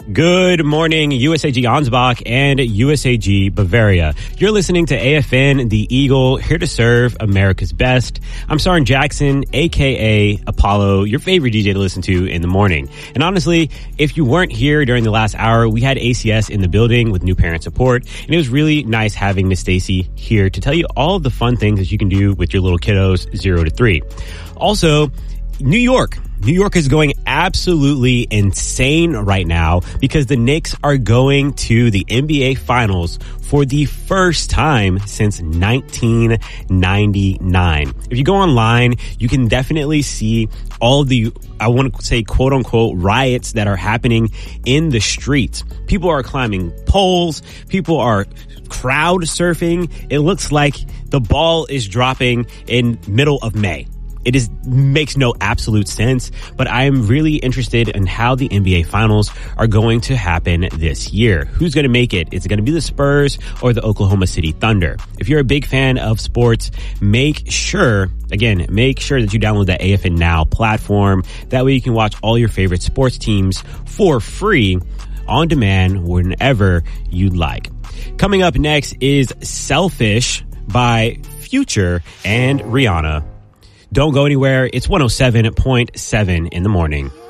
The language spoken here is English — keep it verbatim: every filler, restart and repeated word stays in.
Good morning, U S A G Ansbach and U S A G Bavaria. You're listening to A F N, the Eagle, here to serve America's best. I'm Sarin Jackson, a k a. Apollo, your favorite D J to listen to in the morning. And honestly, if you weren't here during the last hour, we had A C S in the building with new parent support. And it was really nice having Miss Stacy here to tell you all of the fun things that you can do with your little kiddos zero to three. Also, New York. New York is going absolutely insane right now because the Knicks are going to the N B A Finals for the first time since nineteen ninety-nine. If you go online, you can definitely see all the, I want to say, quote unquote, riots that are happening in the streets. People are climbing poles. People are crowd surfing. It looks like the ball is dropping in middle of May. It is makes no absolute sense, but I am really interested in how the N B A Finals are going to happen this year. Who's going to make it? Is it going to be the Spurs or the Oklahoma City Thunder? If you're a big fan of sports, make sure, again, make sure that you download that A F N Now platform. That way you can watch all your favorite sports teams for free on demand whenever you'd like. Coming up next is Selfish by Future and Rihanna. Don't go anywhere. It's one oh seven point seven in the morning.